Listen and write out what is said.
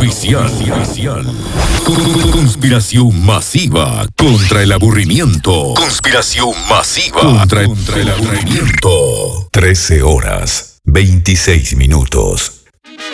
oficial. Conspiración masiva contra el aburrimiento. Conspiración masiva contra el aburrimiento. 13 horas, 26 minutos.